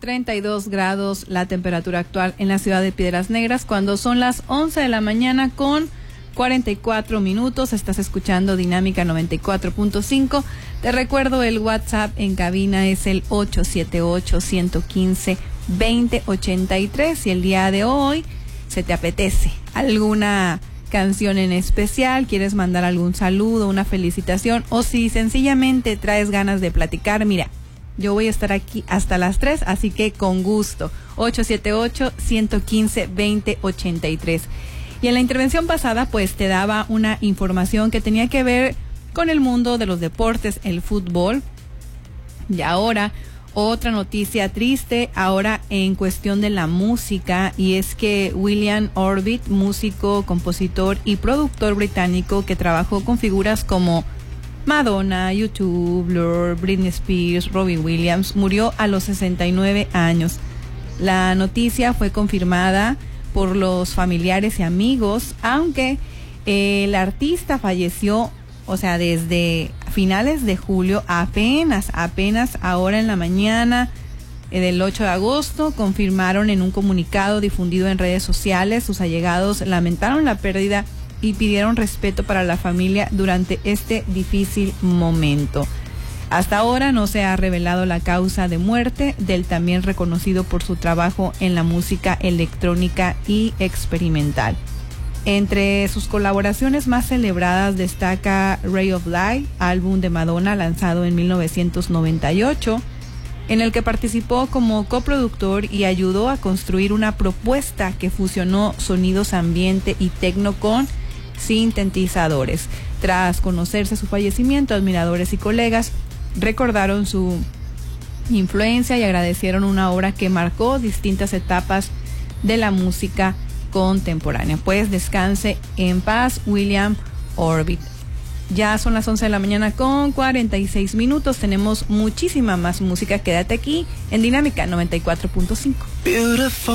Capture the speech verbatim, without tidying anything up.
treinta y dos grados la temperatura actual en la ciudad de Piedras Negras, cuando son las once de la mañana con cuarenta y cuatro minutos. Estás escuchando Dinámica noventa y cuatro punto cinco. Te recuerdo, el WhatsApp en cabina es el ocho siete ocho, uno cinco, dos cero ocho tres. Y el día de hoy, ¿se te apetece alguna canción en especial? ¿Quieres mandar algún saludo, una felicitación? O si sencillamente traes ganas de platicar, mira, yo voy a estar aquí hasta las tres, así que con gusto. ocho siete ocho, uno cinco, dos cero ocho tres. Y en la intervención pasada, pues te daba una información que tenía que ver con el mundo de los deportes, el fútbol. Y ahora, otra noticia triste, ahora en cuestión de la música, y es que William Orbit, músico, compositor y productor británico que trabajó con figuras como Madonna, U dos, Blur, Britney Spears, Robbie Williams, murió a los sesenta y nueve años. La noticia fue confirmada por los familiares y amigos, aunque eh, el artista falleció, o sea, desde finales de julio, apenas, apenas ahora en la mañana eh, del ocho de agosto, confirmaron en un comunicado difundido en redes sociales. Sus allegados lamentaron la pérdida y pidieron respeto para la familia durante este difícil momento. Hasta ahora no se ha revelado la causa de muerte del también reconocido por su trabajo en la música electrónica y experimental. Entre sus colaboraciones más celebradas destaca Ray of Light, álbum de Madonna lanzado en mil novecientos noventa y ocho, en el que participó como coproductor y ayudó a construir una propuesta que fusionó sonidos ambiente y techno con sintetizadores. Tras conocerse su fallecimiento, admiradores y colegas recordaron su influencia y agradecieron una obra que marcó distintas etapas de la música contemporánea. Pues descanse en paz, William Orbit. Ya son las once de la mañana con cuarenta y seis minutos. Tenemos muchísima más música. Quédate aquí en Dinámica noventa y cuatro punto cinco.